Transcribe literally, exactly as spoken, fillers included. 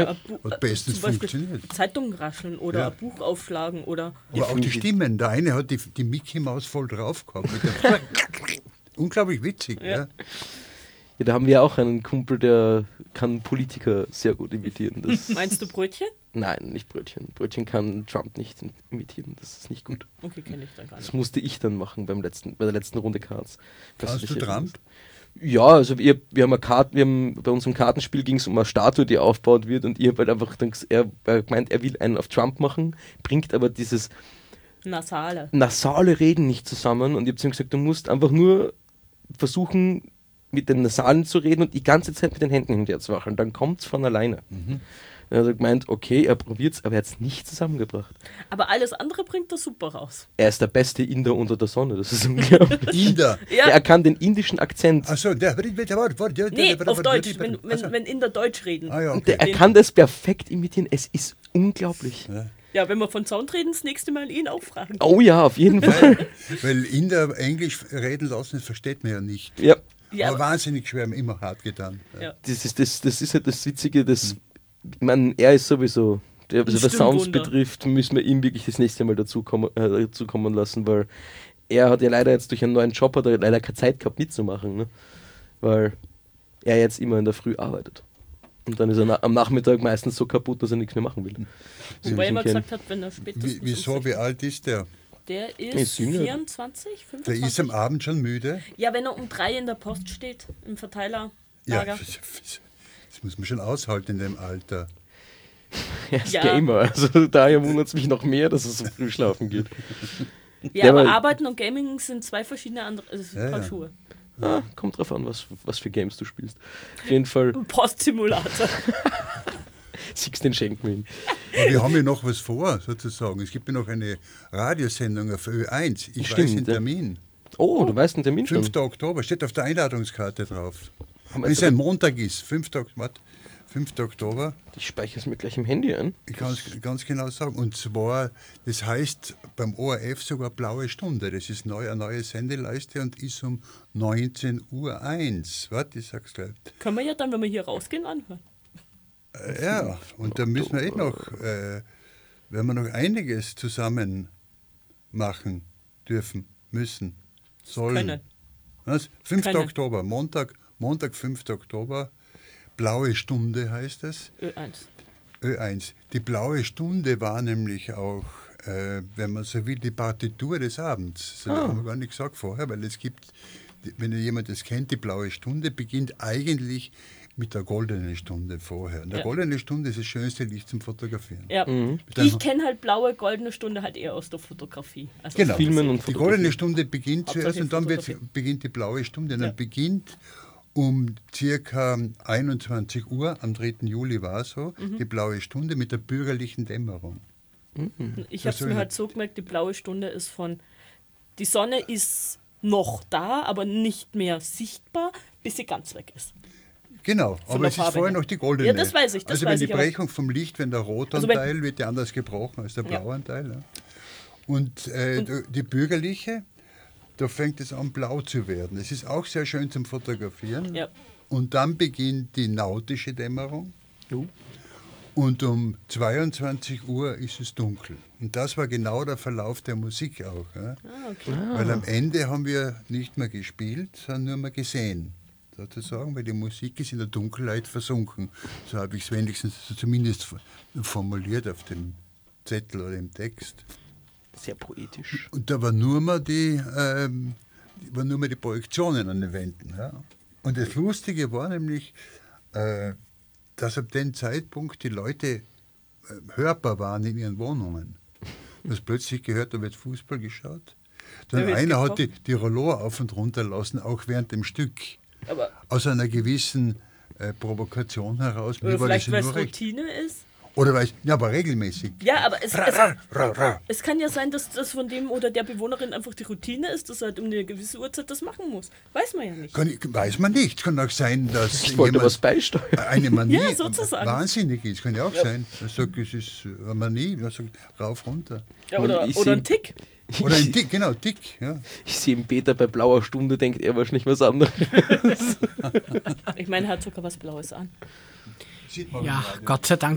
ein Bu- Hat bestens zum Beispiel funktioniert. Zeitungen rascheln oder Ja. ein Buch aufschlagen oder... Aber auch die Stimmen. Der eine hat die, die Mickey Maus voll drauf gehabt. Mit der unglaublich witzig. Ja. Ja. Ja, da haben wir auch einen Kumpel, der kann Politiker sehr gut imitieren. Das Meinst du Brötchen? Nein, nicht Brötchen. Brötchen kann Trump nicht imitieren. Das ist nicht gut. Okay, kenne ich dann gar Das nicht. musste ich dann machen beim letzten, bei der letzten Runde Cards. Kannst du Trump? Ja, also wir, wir haben eine Karte, wir haben bei unserem Kartenspiel ging es um eine Statue, die aufgebaut wird und ich habe halt einfach dann, ges- er, er meint, er will einen auf Trump machen, bringt aber dieses Nasale. nasale Reden nicht zusammen und ich habe zu ihm gesagt, du musst einfach nur versuchen, mit den Nasalen zu reden und die ganze Zeit mit den Händen hinterher zu wackeln, dann kommt es von alleine. Mhm. Er hat gemeint, okay, er probiert es, aber er hat es nicht zusammengebracht. Aber alles andere bringt er super raus. Er ist der beste Inder unter der Sonne, das ist unglaublich. Inder. Ja, Er kann den indischen Akzent, Achso, der der war. war- der- nee, der- auf der- Deutsch, wenn, Ach so. wenn, wenn Inder Deutsch reden. Ah ja, und der, okay. er kann das perfekt imitieren, es ist unglaublich. Ja, wenn wir von Sound reden, das nächste Mal ihn auch fragen. Oh ja, auf jeden Fall. Weil Inder Englisch reden lassen, das versteht man ja nicht. Ja, Ja, aber aber, wahnsinnig schwer, immer hart getan. Ja. das ist, das, das ist halt das Witzige, dass, ich meine, er ist sowieso, der, also was Sounds Stimmwunder. betrifft, müssen wir ihm wirklich das nächste Mal dazu kommen, äh, dazu kommen lassen, weil er hat ja leider jetzt durch einen neuen Job, hat er leider keine Zeit gehabt mitzumachen, ne? Weil er jetzt immer in der Früh arbeitet. Und dann ist er na am Nachmittag meistens so kaputt, dass er nichts mehr machen will. wobei er immer kennen. gesagt hat, wenn er spätestens... Wie, wieso, wie alt ist der? Der Nee, ist Jünger. vierundzwanzig, Der fünfundzwanzig? ist am Abend schon müde. Ja, wenn er um drei in der Post steht, im Verteilerlager. Ja, das, das muss man schon aushalten in dem Alter. Er ist Ja. Gamer, also daher wundert es mich noch mehr, dass er so früh schlafen geht. Ja, Ja, aber aber- Arbeiten und Gaming sind zwei verschiedene andere, also es sind Ja, Paar ja. Schuhe. Ah, kommt drauf an, was, was für Games du spielst. Auf jeden Fall, Postsimulator. siehst den schenken wir ihm. Aber wir haben ja noch was vor, sozusagen. Es gibt ja noch eine Radiosendung auf Ö eins. Ich Stimmt, weiß den ja. Termin. Oh, du weißt den Termin schon. fünfter Oktober, steht auf der Einladungskarte drauf. Haben wir Wenn es jetzt ein Montag ist, fünfter Oktober, Ich speichere es mir gleich im Handy ein. ich kann es ganz genau sagen. Und zwar, das heißt beim O R F sogar Blaue Stunde. Das ist neu, eine neue Sendeleiste und ist um neunzehn Uhr eins. Warte, ich sag's gleich. Können wir ja dann, wenn wir hier rausgehen, anhören. Äh, ja, und da müssen wir eh noch, äh, werden wir noch einiges zusammen machen dürfen, müssen, sollen. Können. Was? fünfter Können. Oktober, Montag, Montag, fünfter Oktober, Blaue Stunde heißt es, Ö eins. Ö eins. Die Blaue Stunde war nämlich auch, äh, wenn man so will, die Partitur des Abends. Das haben wir gar nicht gesagt vorher, weil es gibt, wenn jemand das kennt, die Blaue Stunde beginnt eigentlich mit der Goldenen Stunde vorher. Und der Ja. Goldene Stunde ist das schönste Licht zum Fotografieren. Ja. Mit Ich einem- kenne halt blaue, goldene Stunde halt eher aus der Fotografie. Also Genau. Filmen und Die Fotografie. Goldene Stunde beginnt zuerst Hauptsächlich und dann wird's, Fotografie. beginnt die Blaue Stunde. Und Ja. dann beginnt um circa einundzwanzig Uhr, am dritten Juli war es so, Mhm. die Blaue Stunde mit der bürgerlichen Dämmerung. Ich Das habe es soll mir ich- halt so gemerkt, die blaue Stunde ist von, die Sonne ist noch da, aber nicht mehr sichtbar, bis sie ganz weg ist. Genau, Von aber der es ist Farbe vorher her. noch die goldene. Ja, das weiß ich, das also weiß wenn die ich, aber- Brechung vom Licht, wenn der rote Also wenn- Anteil wird ja anders gebrochen als der Ja. blaue Anteil. Ja. Und, äh, die bürgerliche, da fängt es an blau zu werden. Es ist auch sehr schön zum Fotografieren. Ja. Und dann beginnt die nautische Dämmerung. Jo. Und um zweiundzwanzig Uhr ist es dunkel. Und das war genau der Verlauf der Musik auch. Ja? Ah, okay. Weil am Ende haben wir nicht mehr gespielt, sondern nur mehr gesehen. Sozusagen, weil die Musik ist in der Dunkelheit versunken. So habe ich es wenigstens so zumindest formuliert auf dem Zettel oder im Text. Sehr poetisch. Und da war nur mehr die, ähm, waren nur mehr die Projektionen an den Wänden. Ja? Und das Lustige war nämlich, äh, dass ab dem Zeitpunkt die Leute äh, hörbar waren in ihren Wohnungen. Du hast plötzlich gehört, da wird Fußball geschaut. Dann Da wird einer hat die, gekocht. die Rollo auf und runter lassen, auch während dem Stück. Aber Aus einer gewissen äh, Provokation heraus. Mir oder war das vielleicht, weil es nur recht. Routine ist. Oder weil es, ja, aber regelmäßig. Ja, aber es, Ra, es, ra, ra, ra. es kann ja sein, dass das von dem oder der Bewohnerin einfach die Routine ist, dass er halt um eine gewisse Uhrzeit das machen muss. Weiß man ja nicht. Kann, weiß man nicht. Kann auch sein, dass Ich wollte jemand was beisteuern. eine Manie Ja, sozusagen. wahnsinnig ist. Kann ja auch sein. Er sagt, es ist eine Manie. Er sagt, rauf, runter. Ja, Und oder ich oder seh- ein Tick. Oder ein Dick, genau, Dick. Ja. Ich sehe ihn Peter bei blauer Stunde, denkt er wahrscheinlich was anderes. Ich meine, er hat sogar was Blaues an. Sieht man Ja, Gott sei Dank